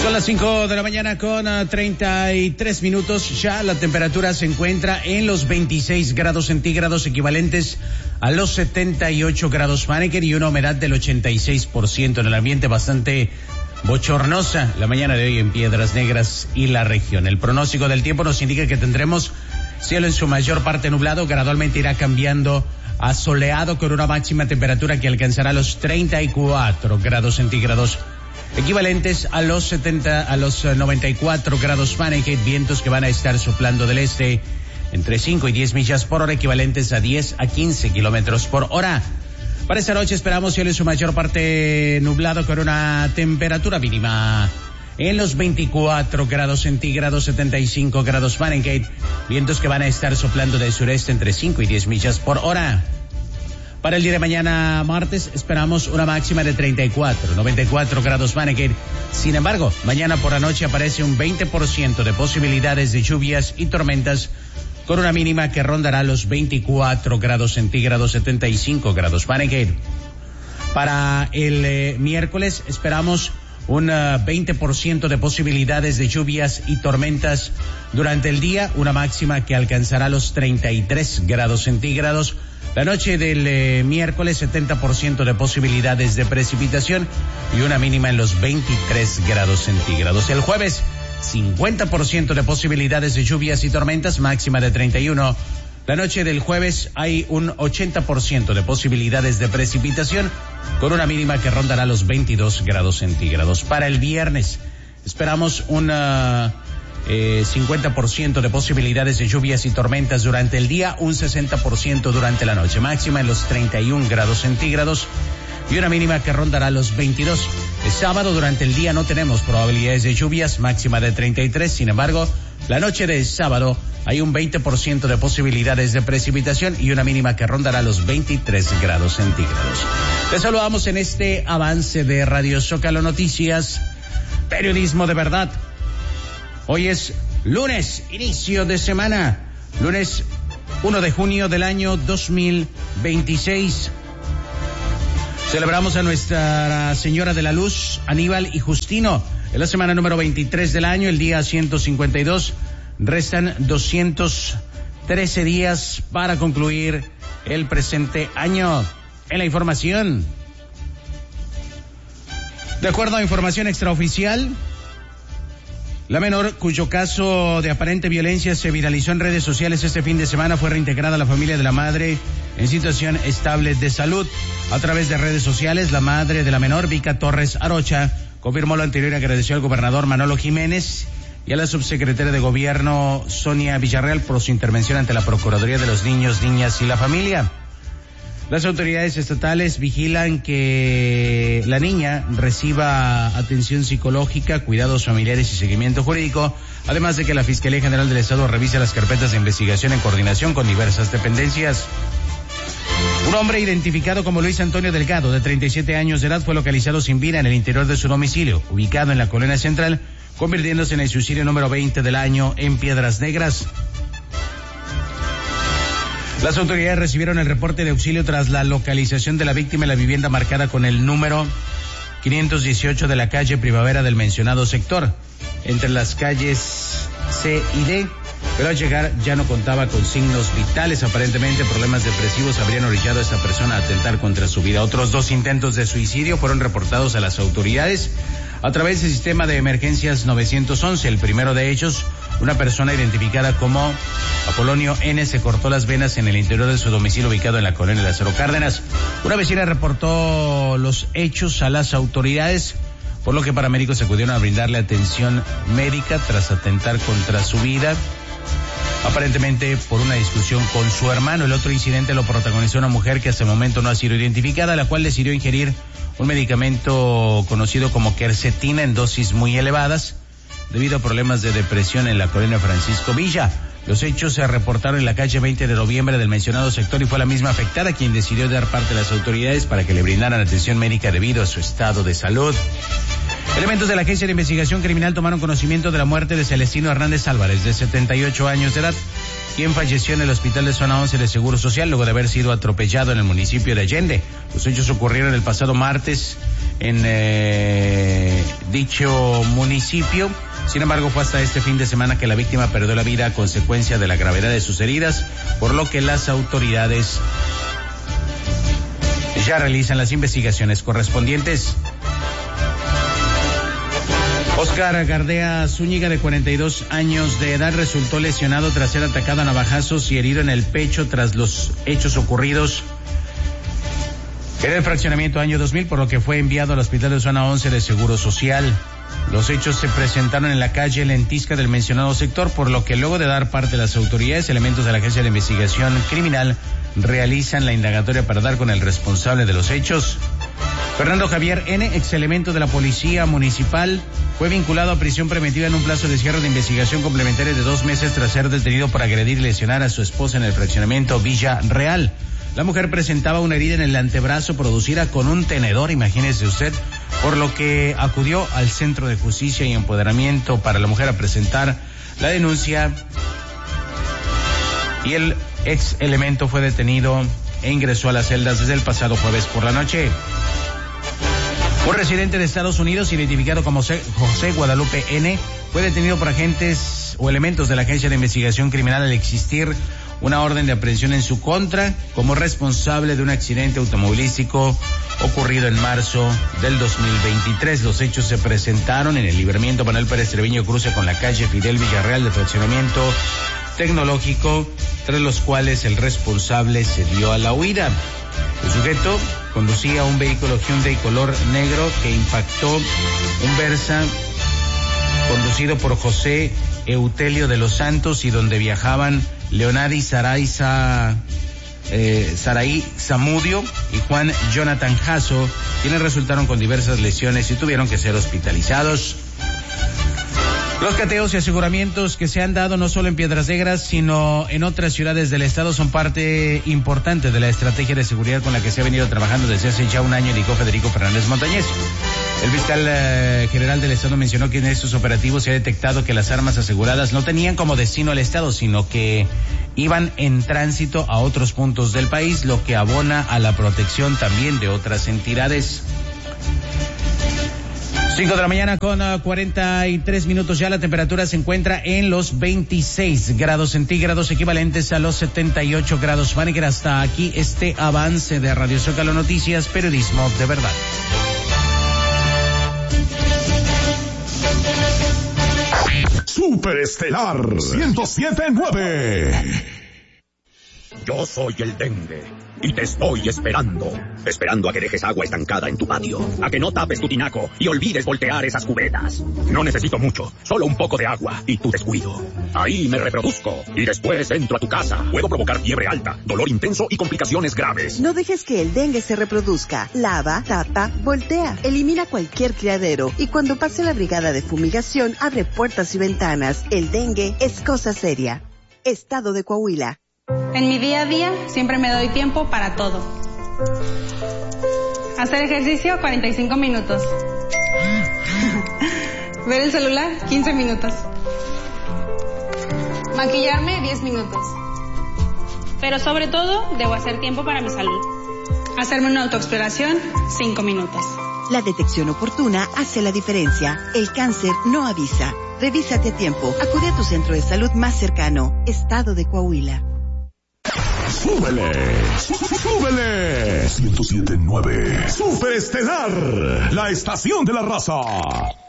Son las 5 de la mañana con 33 minutos. Ya la temperatura se encuentra en los 26 grados centígrados, equivalentes a los 78 grados Fahrenheit, y una humedad del 86% en el ambiente, bastante bochornosa la mañana de hoy en Piedras Negras y la región. El pronóstico del tiempo nos indica que tendremos cielo en su mayor parte nublado, gradualmente irá cambiando a soleado con una máxima temperatura que alcanzará los 34 grados centígrados, equivalentes a los 94 grados Fahrenheit, vientos que van a estar soplando del este entre 5 y 10 millas por hora, equivalentes a 10 a 15 kilómetros por hora. Para esta noche esperamos cielo en su mayor parte nublado con una temperatura mínima en los 24 grados centígrados, 75 grados Fahrenheit, vientos que van a estar soplando del sureste entre 5 y 10 millas por hora. Para el día de mañana, martes, esperamos una máxima de 94 grados Fahrenheit. Sin embargo, mañana por la noche aparece un 20% de posibilidades de lluvias y tormentas, con una mínima que rondará los 24 grados centígrados, 75 grados Fahrenheit. Para el miércoles, esperamos un 20% de posibilidades de lluvias y tormentas durante el día, una máxima que alcanzará los 33 grados centígrados. La noche del miércoles, 70% de posibilidades de precipitación y una mínima en los 23 grados centígrados. El jueves, 50% de posibilidades de lluvias y tormentas, máxima de 31. La noche del jueves hay un 80% de posibilidades de precipitación con una mínima que rondará los 22 grados centígrados. Para el viernes, esperamos un 50% de posibilidades de lluvias y tormentas durante el día, un 60% durante la noche, máxima en los 31 grados centígrados y una mínima que rondará los 22. El sábado durante el día no tenemos probabilidades de lluvias, máxima de 33, sin embargo, la noche de sábado hay un 20% de posibilidades de precipitación y una mínima que rondará los 23 grados centígrados. Les saludamos en este avance de Radio Zócalo Noticias, periodismo de verdad. Hoy es lunes, inicio de semana, lunes 1 de junio del año 2026. Celebramos a Nuestra Señora de la Luz, Aníbal y Justino, en la semana número 23 del año, el día 152. Restan 213 días para concluir el presente año. En la información, de acuerdo a información extraoficial, la menor, cuyo caso de aparente violencia se viralizó en redes sociales este fin de semana, fue reintegrada a la familia de la madre en situación estable de salud. A través de redes sociales, la madre de la menor, Vika Torres Arocha, confirmó lo anterior y agradeció al gobernador Manolo Jiménez y a la subsecretaria de Gobierno, Sonia Villarreal, por su intervención ante la Procuraduría de los Niños, Niñas y la Familia. Las autoridades estatales vigilan que la niña reciba atención psicológica, cuidados familiares y seguimiento jurídico, además de que la Fiscalía General del Estado revise las carpetas de investigación en coordinación con diversas dependencias. Un hombre identificado como Luis Antonio Delgado, de 37 años de edad, fue localizado sin vida en el interior de su domicilio, ubicado en la Colonia Central, convirtiéndose en el suicidio número 20 del año en Piedras Negras. Las autoridades recibieron el reporte de auxilio tras la localización de la víctima en la vivienda marcada con el número 518 de la calle Primavera del mencionado sector, entre las calles C y D, pero al llegar ya no contaba con signos vitales. Aparentemente problemas depresivos habrían orillado a esta persona a atentar contra su vida. Otros 2 intentos de suicidio fueron reportados a las autoridades a través del sistema de emergencias 911. El primero de ellos, una persona identificada como Apolonio N, se cortó las venas en el interior de su domicilio ubicado en la colonia Lázaro Cárdenas. Una vecina reportó los hechos a las autoridades, por lo que paramédicos acudieron a brindarle atención médica tras atentar contra su vida, aparentemente por una discusión con su hermano. El otro incidente lo protagonizó una mujer que hasta el momento no ha sido identificada, la cual decidió ingerir un medicamento conocido como quercetina en dosis muy elevadas debido a problemas de depresión en la colonia Francisco Villa. Los hechos se reportaron en la calle 20 de noviembre del mencionado sector y fue la misma afectada quien decidió dar parte a las autoridades para que le brindaran atención médica debido a su estado de salud. Elementos de la Agencia de Investigación Criminal tomaron conocimiento de la muerte de Celestino Hernández Álvarez, de 78 años de edad, quien falleció en el hospital de Zona 11 de Seguro Social luego de haber sido atropellado en el municipio de Allende. Los hechos ocurrieron el pasado martes de dicho municipio. Sin embargo, fue hasta este fin de semana que la víctima perdió la vida a consecuencia de la gravedad de sus heridas, por lo que las autoridades ya realizan las investigaciones correspondientes. Oscar Gardea Zúñiga, de 42 años de edad, resultó lesionado tras ser atacado a navajazos y herido en el pecho tras los hechos ocurridos en el fraccionamiento año 2000, por lo que fue enviado al hospital de zona 11 de Seguro Social. Los hechos se presentaron en la calle Lentisca del mencionado sector, por lo que luego de dar parte de las autoridades, elementos de la Agencia de Investigación Criminal realizan la indagatoria para dar con el responsable de los hechos. Fernando Javier N., ex elemento de la Policía Municipal, fue vinculado a prisión preventiva en un plazo de cierre de investigación complementaria de 2 meses tras ser detenido por agredir y lesionar a su esposa en el fraccionamiento Villa Real. La mujer presentaba una herida en el antebrazo producida con un tenedor, imagínese usted, por lo que acudió al Centro de Justicia y Empoderamiento para la Mujer a presentar la denuncia, y el ex elemento fue detenido e ingresó a las celdas desde el pasado jueves por la noche. Un residente de Estados Unidos, identificado como José Guadalupe N., fue detenido por agentes o elementos de la Agencia de Investigación Criminal al existir una orden de aprehensión en su contra como responsable de un accidente automovilístico ocurrido en marzo del 2023. Los hechos se presentaron en el libramiento Manuel Pérez Treviño, cruce con la calle Fidel Villarreal de fraccionamiento tecnológico, tras los cuales el responsable se dio a la huida. El sujeto conducía un vehículo Hyundai color negro que impactó un Versa conducido por José Eutelio de los Santos y donde viajaban Leonardi Saraí Zamudio y Juan Jonathan Jasso, quienes resultaron con diversas lesiones y tuvieron que ser hospitalizados. Los cateos y aseguramientos que se han dado no solo en Piedras Negras, sino en otras ciudades del estado son parte importante de la estrategia de seguridad con la que se ha venido trabajando desde hace ya un año, indicó Federico Fernández Montañez. El fiscal general del estado mencionó que en estos operativos se ha detectado que las armas aseguradas no tenían como destino el estado, sino que iban en tránsito a otros puntos del país, lo que abona a la protección también de otras entidades. 5 de la mañana con 43 minutos ya. La temperatura se encuentra en los 26 grados centígrados, equivalentes a los 78 grados Fahrenheit. Hasta aquí este avance de Radio Zócalo Noticias, periodismo de verdad. Superestelar 107.9. Yo soy el dengue y te estoy esperando a que dejes agua estancada en tu patio, a que no tapes tu tinaco y olvides voltear esas cubetas. No necesito mucho, solo un poco de agua y tu descuido. Ahí me reproduzco y después entro a tu casa. Puedo provocar fiebre alta, dolor intenso y complicaciones graves. No dejes que el dengue se reproduzca. Lava, tapa, voltea. Elimina cualquier criadero y cuando pase la brigada de fumigación, abre puertas y ventanas. El dengue es cosa seria. Estado de Coahuila. En mi día a día siempre me doy tiempo para todo. Hacer ejercicio 45 minutos. Ver el celular 15 minutos. Maquillarme 10 minutos. Pero sobre todo debo hacer tiempo para mi salud. Hacerme una autoexploración 5 minutos. La detección oportuna hace la diferencia. El cáncer no avisa. Revísate a tiempo. Acude a tu centro de salud más cercano. Estado de Coahuila. ¡Súbele! ¡Súbele! 107.9. Superestelar, la estación de la raza.